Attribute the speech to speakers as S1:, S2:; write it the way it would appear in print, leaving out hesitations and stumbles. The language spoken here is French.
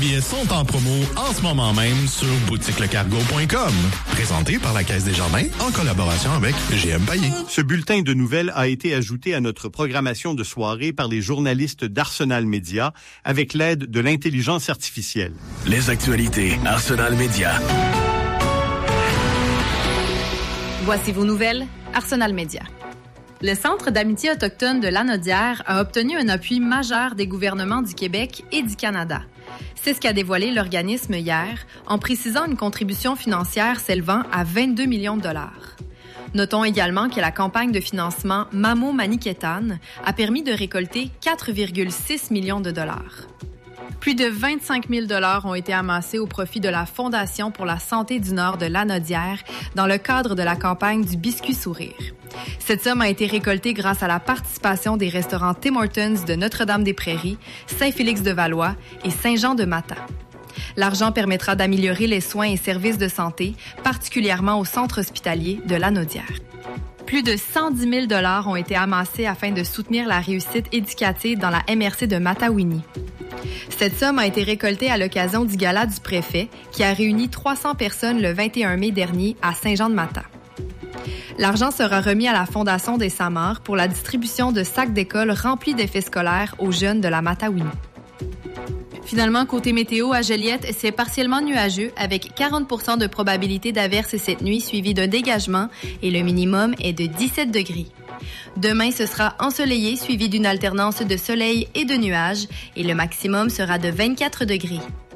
S1: billets sont en promo en ce moment même sur boutiquelecargo.com. Présenté par la Caisse des Jardins en collaboration avec GM Paillé.
S2: Ce bulletin de nouvelles a été ajouté à notre programmation de soirée par les journalistes d'Arsenal Média avec l'aide de l'intelligence artificielle.
S3: Les actualités Arsenal Média.
S4: Voici vos nouvelles, Arsenal Média. Le Centre d'amitié autochtone de Lanaudière a obtenu un appui majeur des gouvernements du Québec et du Canada. C'est ce qu'a dévoilé l'organisme hier, en précisant une contribution financière s'élevant à 22 millions de dollars. Notons également que la campagne de financement Mamo Maniketan a permis de récolter 4,6 millions de dollars. Plus de 25 000 $ ont été amassés au profit de la Fondation pour la santé du Nord de Lanaudière dans le cadre de la campagne du Biscuit Sourire. Cette somme a été récoltée grâce à la participation des restaurants Tim Hortons de Notre-Dame-des-Prairies, Saint-Félix-de-Valois et Saint-Jean-de-Matha. L'argent permettra d'améliorer les soins et services de santé, particulièrement au centre hospitalier de Lanaudière. Plus de 110 000 $ ont été amassés afin de soutenir la réussite éducative dans la MRC de Matawini. Cette somme a été récoltée à l'occasion du gala du préfet qui a réuni 300 personnes le 21 mai dernier à Saint-Jean-de-Matha. L'argent sera remis à la Fondation des Samars pour la distribution de sacs d'école remplis d'effets scolaires aux jeunes de la Matawini. Finalement, côté météo, à Joliette, c'est partiellement nuageux avec 40 % de probabilité d'averse cette nuit suivie d'un dégagement et le minimum est de 17 degrés. Demain, ce sera ensoleillé suivi d'une alternance de soleil et de nuages et le maximum sera de 24 degrés.